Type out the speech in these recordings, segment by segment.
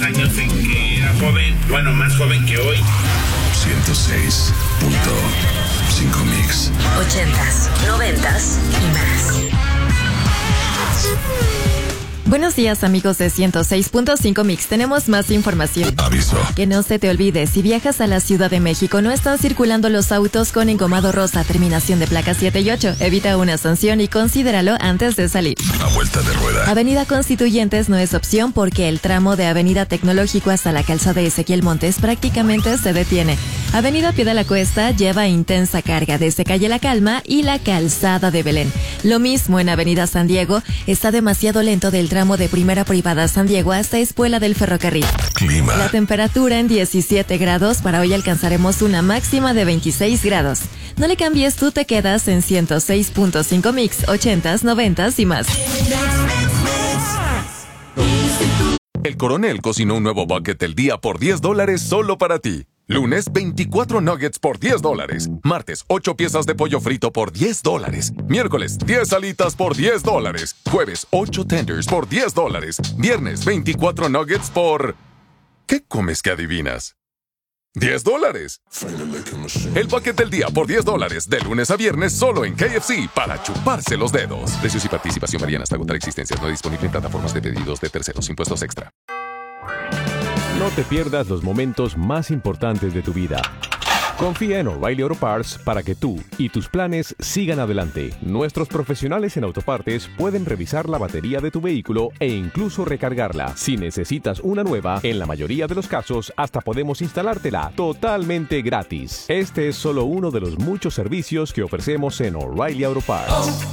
Años en que era joven, bueno, más joven que hoy. 106.5 Mix. 80s, 90s y más. Buenos días, amigos de 106.5 Mix. Tenemos más información. Aviso. Que no se te olvide, si viajas a la Ciudad de México, no están circulando los autos con engomado rosa, terminación de placas 7 y 8. Evita una sanción y considéralo antes de salir. A vuelta de rueda. Avenida Constituyentes no es opción porque el tramo de Avenida Tecnológico hasta la calzada de Ezequiel Montes prácticamente se detiene. Avenida Pie de la Cuesta lleva intensa carga desde Calle La Calma y la calzada de Belén. Lo mismo en Avenida San Diego, está demasiado lento del tramo de Primera Privada San Diego hasta Espuela del Ferrocarril. Clima. La temperatura en 17 grados, para hoy alcanzaremos una máxima de 26 grados. No le cambies, tú te quedas en 106.5 Mix, 80s, 90s y más. El Coronel cocinó un nuevo bucket del día por $10 solo para ti. Lunes, 24 nuggets por $10. Martes, 8 piezas de pollo frito por $10. Miércoles, 10 alitas por $10. Jueves, 8 tenders por $10. Viernes, 24 nuggets por... ¿Qué comes que adivinas? $10. El bucket del día por $10, de lunes a viernes solo en KFC, para chuparse los dedos. Precios y participación varían hasta agotar existencias. No disponible en plataformas de pedidos de terceros. Impuestos extra. No te pierdas los momentos más importantes de tu vida. Confía en O'Reilly Auto Parts para que tú y tus planes sigan adelante. Nuestros profesionales en autopartes pueden revisar la batería de tu vehículo e incluso recargarla. Si necesitas una nueva, en la mayoría de los casos hasta podemos instalártela totalmente gratis. Este es solo uno de los muchos servicios que ofrecemos en O'Reilly Auto Parts.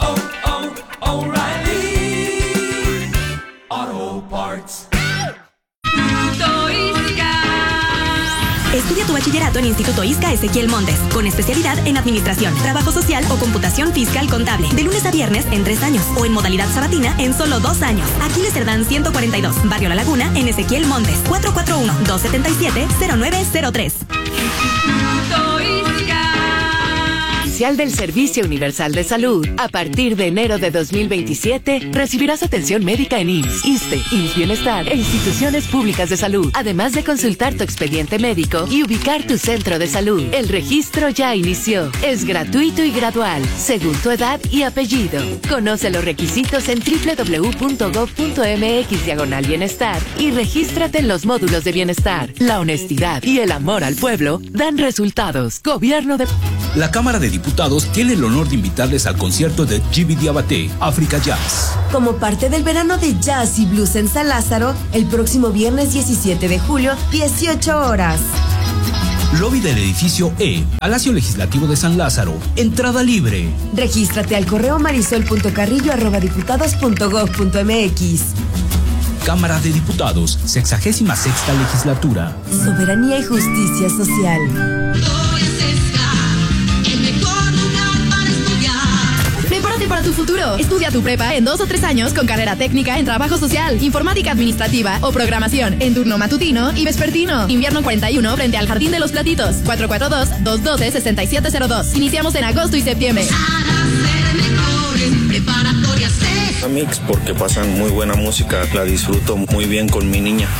O'Reilly Auto Parts. Estudia tu bachillerato en Instituto ISCA Ezequiel Montes, con especialidad en Administración, Trabajo Social o Computación Fiscal Contable, de lunes a viernes en 3 años, o en modalidad sabatina en solo 2 años. Aquiles Cerdán 142, Barrio La Laguna, en Ezequiel Montes, 441-277-0903. Del Servicio Universal de Salud. A partir de enero de 2027, recibirás atención médica en IMSS, ISSSTE, IMSS Bienestar e instituciones públicas de salud, además de consultar tu expediente médico y ubicar tu centro de salud. El registro ya inició. Es gratuito y gradual, según tu edad y apellido. Conoce los requisitos en www.gov.mx/bienestar y regístrate en los módulos de bienestar. La honestidad y el amor al pueblo dan resultados. Gobierno de... La Cámara de Diputados tiene el honor de invitarles al concierto de Gibi Diabaté, África Jazz. Como parte del verano de jazz y blues en San Lázaro, el próximo viernes 17 de julio, 18 horas. Lobby del edificio E, Palacio Legislativo de San Lázaro. Entrada libre. Regístrate al correo marisol.carrillo@diputados.gov.mx. Cámara de Diputados, 66ª legislatura. Soberanía y justicia social. Para tu futuro. Estudia tu prepa en 2 o 3 años con carrera técnica en trabajo social, informática administrativa o programación en turno matutino y vespertino. Invierno 41 frente al Jardín de los Platitos. 442-212-6702. Iniciamos en agosto y septiembre. Mix porque pasan muy buena música, la disfruto muy bien con mi niña.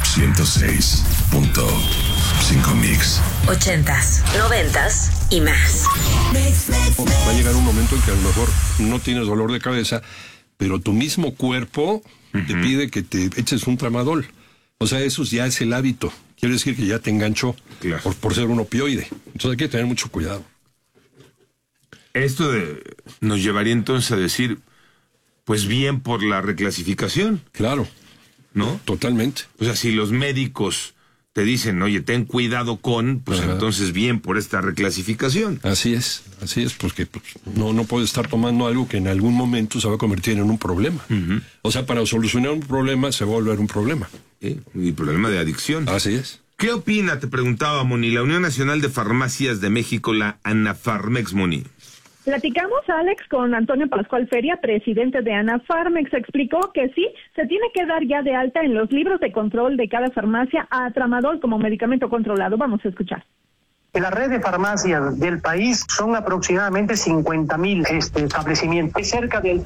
106.5 Mix. 80s, 90s y más. Va a llegar un momento en que a lo mejor no tienes dolor de cabeza, pero tu mismo cuerpo te pide que te eches un tramadol. O sea, eso ya es el hábito. Quiere decir que ya te enganchó por ser un opioide. Entonces hay que tener mucho cuidado. Esto nos llevaría entonces a decir, pues bien por la reclasificación. Claro. ¿No? Totalmente. O sea, si los médicos te dicen, oye, ten cuidado pues entonces bien por esta reclasificación. Así es, porque no puedes estar tomando algo que en algún momento se va a convertir en un problema. O sea, para solucionar un problema se va a volver un problema. Y problema de adicción. Así es. ¿Qué opina, te preguntaba, Moni, la Unión Nacional de Farmacias de México, la ANAFARMEX, Moni? Platicamos, Alex, con Antonio Pascual Feria, presidente de ANAFARMEX. Explicó que sí, se tiene que dar ya de alta en los libros de control de cada farmacia a tramadol como medicamento controlado. Vamos a escuchar. En la red de farmacias del país son aproximadamente 50,000 establecimientos. Es cerca del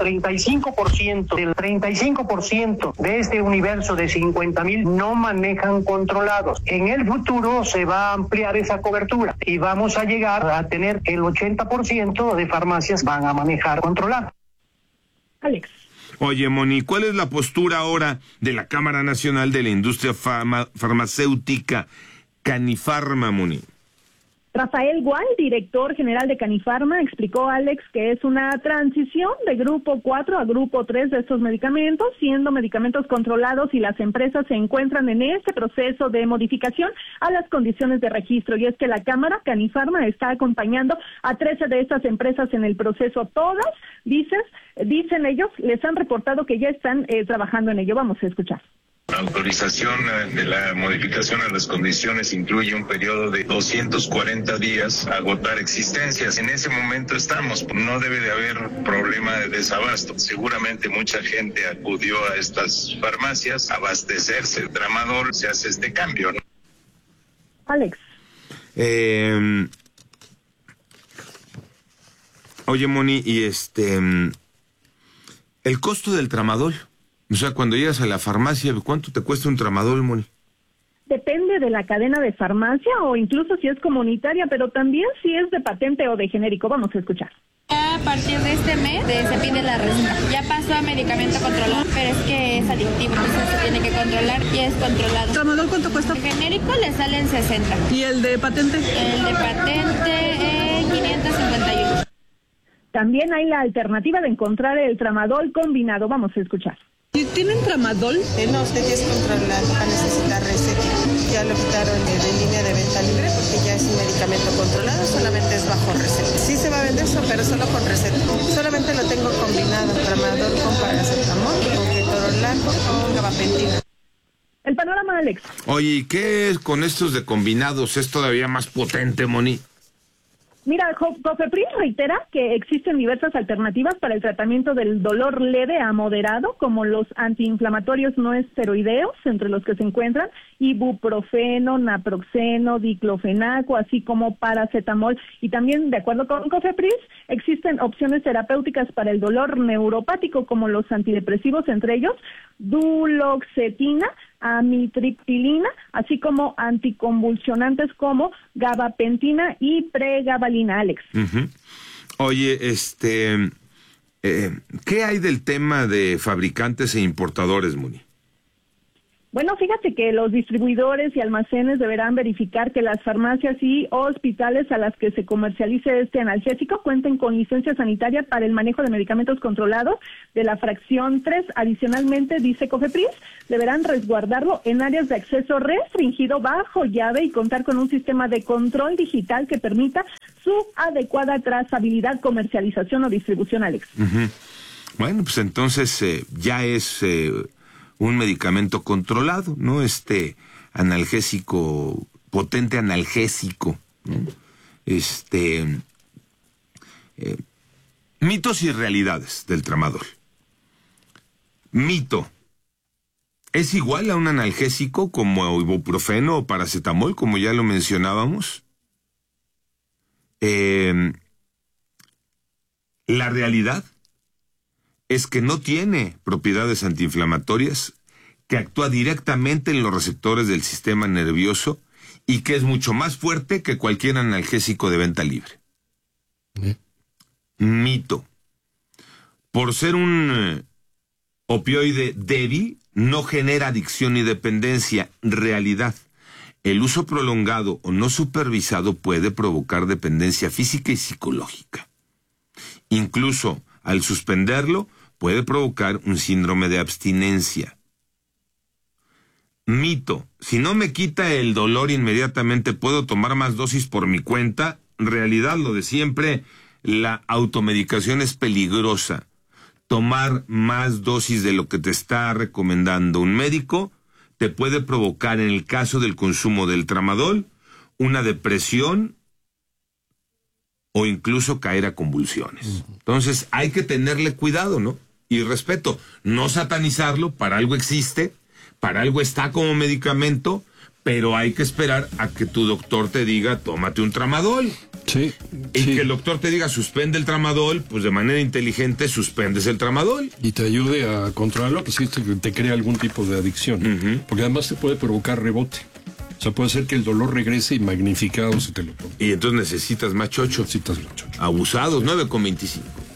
35% de este universo de 50,000 no manejan controlados. En el futuro se va a ampliar esa cobertura y vamos a llegar a tener el 80% de farmacias van a manejar controlados. Alex. Oye, Moni, ¿cuál es la postura ahora de la Cámara Nacional de la Industria Farmacéutica, Canifarma, Moni? Rafael Gual, director general de Canifarma, explicó, Alex, que es una transición de grupo 4 a grupo 3 de estos medicamentos, siendo medicamentos controlados, y las empresas se encuentran en este proceso de modificación a las condiciones de registro. Y es que la Cámara Canifarma está acompañando a 13 de estas empresas en el proceso. Todas, dicen ellos, les han reportado que ya están trabajando en ello. Vamos a escuchar. La autorización de la modificación a las condiciones incluye un periodo de 240 días a agotar existencias. En ese momento estamos, no debe de haber problema de desabasto. Seguramente mucha gente acudió a estas farmacias a abastecerse el tramadol, se hace este cambio, ¿no? Alex. Oye, Moni, y el costo del tramadol. O sea, cuando llegas a la farmacia, ¿cuánto te cuesta un tramadol, Moni? Depende de la cadena de farmacia o incluso si es comunitaria, pero también si es de patente o de genérico. Vamos a escuchar. A partir de este mes se pide la receta. Ya pasó a medicamento controlado, pero es que es adictivo, entonces se tiene que controlar y es controlado. ¿Tramadol cuánto cuesta? El genérico le sale en 60. ¿Y el de patente? El de patente 551. También hay la alternativa de encontrar el tramadol combinado. Vamos a escuchar. ¿Tienen tramadol? No, usted ya es controlado, va a necesitar receta. Ya lo quitaron de línea de venta libre porque ya es un medicamento controlado, solamente es bajo receta. Sí se va a vender eso, pero solo con receta. Solamente lo tengo combinado, tramadol con paracetamol, con ketorolac, con gabapentina. El panorama, Alex. Oye, ¿y qué es con estos de combinados? ¿Es todavía más potente, Moni? Mira, COFEPRIS reitera que existen diversas alternativas para el tratamiento del dolor leve a moderado, como los antiinflamatorios no esteroideos, entre los que se encuentran ibuprofeno, naproxeno, diclofenaco, así como paracetamol. Y también, de acuerdo con COFEPRIS, existen opciones terapéuticas para el dolor neuropático, como los antidepresivos, entre ellos duloxetina, amitriptilina, así como anticonvulsionantes como gabapentina y pregabalina, Alex. Uh-huh. Oye, ¿qué hay del tema de fabricantes e importadores, Moni? Bueno, fíjate que los distribuidores y almacenes deberán verificar que las farmacias y hospitales a las que se comercialice este analgésico cuenten con licencia sanitaria para el manejo de medicamentos controlados de la fracción 3. Adicionalmente, dice COFEPRIS, deberán resguardarlo en áreas de acceso restringido bajo llave y contar con un sistema de control digital que permita su adecuada trazabilidad, comercialización o distribución, Alex. Uh-huh. Bueno, pues entonces ya es un medicamento controlado, ¿no? Analgésico, potente analgésico, ¿no? Mitos y realidades del tramadol. Mito. ¿Es igual a un analgésico como ibuprofeno o paracetamol, como ya lo mencionábamos? La realidad es que no tiene propiedades antiinflamatorias, que actúa directamente en los receptores del sistema nervioso y que es mucho más fuerte que cualquier analgésico de venta libre. Mito. Por ser un opioide débil, no genera adicción ni dependencia. Realidad. El uso prolongado o no supervisado puede provocar dependencia física y psicológica. Incluso al suspenderlo, puede provocar un síndrome de abstinencia. Mito. Si no me quita el dolor inmediatamente, ¿puedo tomar más dosis por mi cuenta? Realidad, lo de siempre, la automedicación es peligrosa. Tomar más dosis de lo que te está recomendando un médico te puede provocar, en el caso del consumo del tramadol, una depresión o incluso caer a convulsiones. Entonces hay que tenerle cuidado, ¿no? Y respeto, no satanizarlo, para algo existe, para algo está como medicamento, pero hay que esperar a que tu doctor te diga, tómate un tramadol. Sí. Y que el doctor te diga, suspende el tramadol, pues de manera inteligente suspendes el tramadol. Y te ayude a controlarlo, pues si te crea algún tipo de adicción. Porque además te puede provocar rebote. O sea, puede ser que el dolor regrese y magnificado si te lo tomas. Y entonces necesitas más chocho. Necesitas más chocho. Abusados, 9,25.